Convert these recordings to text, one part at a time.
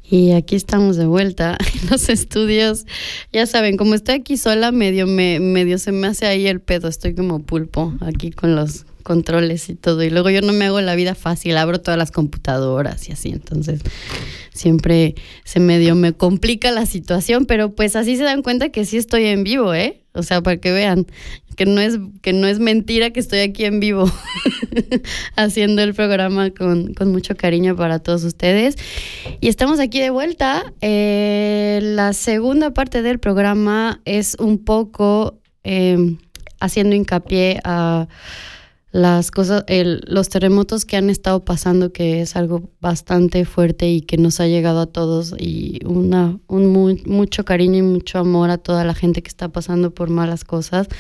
Y aquí estamos de vuelta en los estudios. Ya saben, como estoy aquí sola, medio se me hace ahí el pedo. Estoy como pulpo aquí con los controles y todo. Y luego yo no me hago la vida fácil, abro todas las computadoras y así. Entonces siempre me complica la situación, pero pues así se dan cuenta que sí estoy en vivo, ¿eh? O sea, para que vean que no es mentira que estoy aquí en vivo haciendo el programa con mucho cariño para todos ustedes. Y estamos aquí de vuelta. La segunda parte del programa es un poco haciendo hincapié a las cosas, los terremotos que han estado pasando, que es algo bastante fuerte y que nos ha llegado a todos, y mucho cariño y mucho amor a toda la gente que está pasando por malas cosas.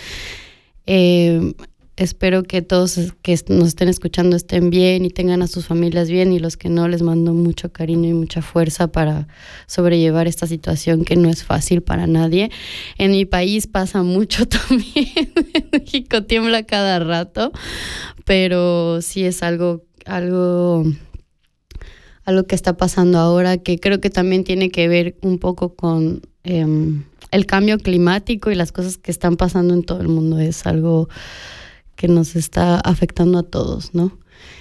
Espero que todos que nos estén escuchando estén bien y tengan a sus familias bien, y los que no, les mando mucho cariño y mucha fuerza para sobrellevar esta situación que no es fácil para nadie. En mi país pasa mucho también, en México tiembla cada rato, pero sí es algo que está pasando ahora, que creo que también tiene que ver un poco con el cambio climático y las cosas que están pasando en todo el mundo. Es algo que nos está afectando a todos, ¿no?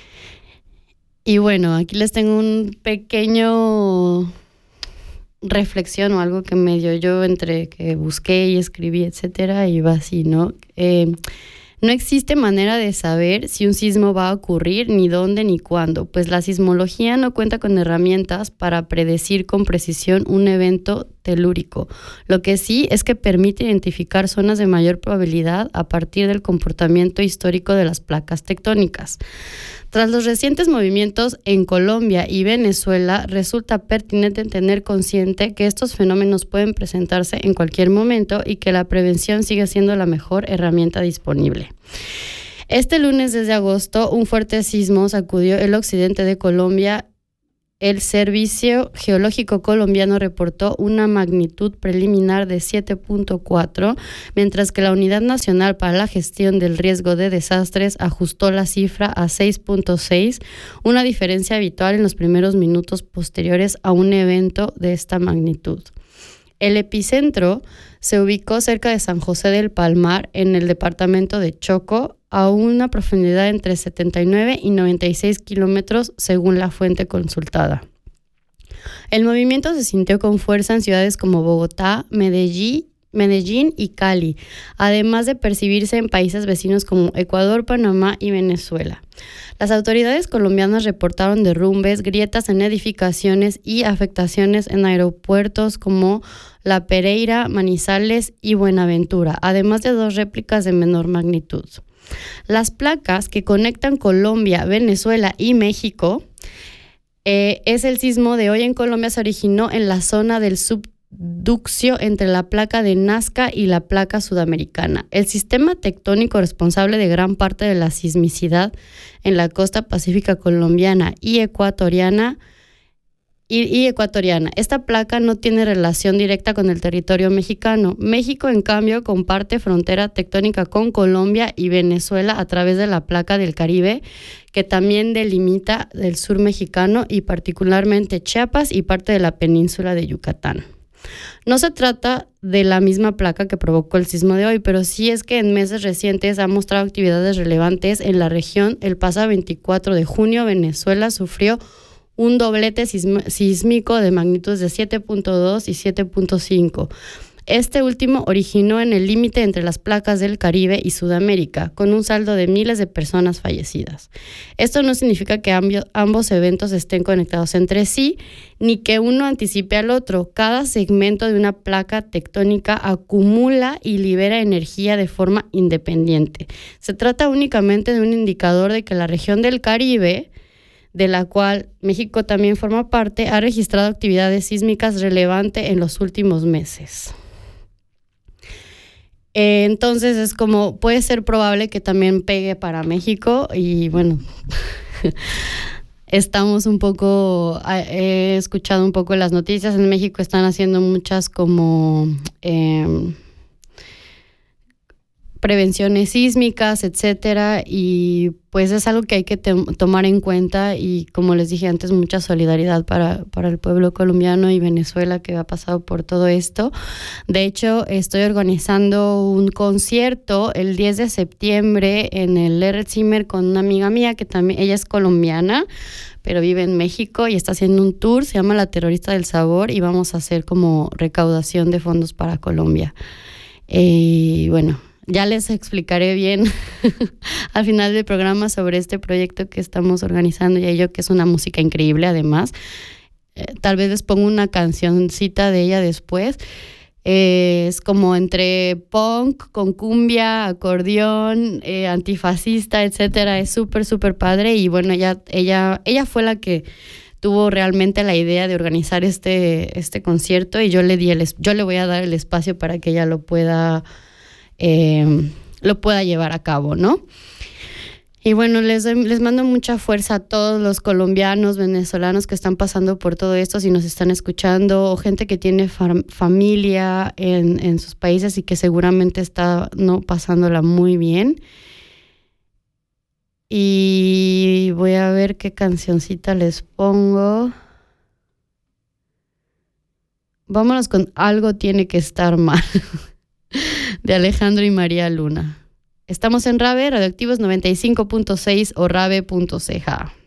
Y bueno, aquí les tengo un pequeño reflexión o algo que medio yo entre que busqué y escribí, etcétera, y va así, ¿no? No existe manera de saber si un sismo va a ocurrir, ni dónde, ni cuándo, pues la sismología no cuenta con herramientas para predecir con precisión un evento telúrico. Lo que sí es que permite identificar zonas de mayor probabilidad a partir del comportamiento histórico de las placas tectónicas. Tras los recientes movimientos en Colombia y Venezuela, resulta pertinente tener consciente que estos fenómenos pueden presentarse en cualquier momento y que la prevención sigue siendo la mejor herramienta disponible. Este lunes, desde agosto, un fuerte sismo sacudió el occidente de Colombia. El Servicio Geológico Colombiano reportó una magnitud preliminar de 7.4, mientras que la Unidad Nacional para la Gestión del Riesgo de Desastres ajustó la cifra a 6.6, una diferencia habitual en los primeros minutos posteriores a un evento de esta magnitud. El epicentro se ubicó cerca de San José del Palmar, en el departamento de Chocó, a una profundidad entre 79 y 96 kilómetros, según la fuente consultada. El movimiento se sintió con fuerza en ciudades como Bogotá, Medellín y Cali, además de percibirse en países vecinos como Ecuador, Panamá y Venezuela. Las autoridades colombianas reportaron derrumbes, grietas en edificaciones y afectaciones en aeropuertos como La Pereira, Manizales y Buenaventura, además de 2 réplicas de menor magnitud. Las placas que conectan Colombia, Venezuela y México, es el sismo de hoy en Colombia, se originó en la zona del subduccio entre la placa de Nazca y la placa sudamericana. El sistema tectónico responsable de gran parte de la sismicidad en la costa pacífica colombiana y ecuatoriana. Esta placa no tiene relación directa con el territorio mexicano. México, en cambio, comparte frontera tectónica con Colombia y Venezuela a través de la placa del Caribe, que también delimita el sur mexicano y particularmente Chiapas y parte de la península de Yucatán. No se trata de la misma placa que provocó el sismo de hoy, pero sí es que en meses recientes ha mostrado actividades relevantes en la región. El pasado 24 de junio, Venezuela sufrió un doblete sísmico de magnitudes de 7.2 y 7.5. Este último originó en el límite entre las placas del Caribe y Sudamérica, con un saldo de miles de personas fallecidas. Esto no significa que ambos eventos estén conectados entre sí, ni que uno anticipe al otro. Cada segmento de una placa tectónica acumula y libera energía de forma independiente. Se trata únicamente de un indicador de que la región del Caribe, de la cual México también forma parte, ha registrado actividades sísmicas relevantes en los últimos meses. Entonces es como, puede ser probable que también pegue para México y bueno, estamos un poco, he escuchado un poco las noticias, en México están haciendo muchas como prevenciones sísmicas, etcétera, y pues es algo que hay que tomar en cuenta y como les dije antes, mucha solidaridad para el pueblo colombiano y Venezuela que ha pasado por todo esto. De hecho, estoy organizando un concierto el 10 de septiembre en el Lerret Zimmer con una amiga mía que también, ella es colombiana, pero vive en México y está haciendo un tour, se llama La Terrorista del Sabor y vamos a hacer como recaudación de fondos para Colombia. Y bueno, ya les explicaré bien al final del programa sobre este proyecto que estamos organizando y yo, que es una música increíble además. Tal vez les pongo una cancioncita de ella después. Es como entre punk con cumbia, acordeón, antifascista, etcétera. Es súper, súper padre y bueno, ella fue la que tuvo realmente la idea de organizar este concierto y yo le voy a dar el espacio para que ella lo pueda llevar a cabo, ¿no? Y bueno, les mando mucha fuerza a todos los colombianos, venezolanos que están pasando por todo esto, si nos están escuchando, o gente que tiene familia en sus países y que seguramente está no pasándola muy bien. Y voy a ver qué cancioncita les pongo. Vámonos con Algo tiene que estar mal, de Alejandro y María Luna. Estamos en Rave, Radioactivos 95.6 o rave.ch.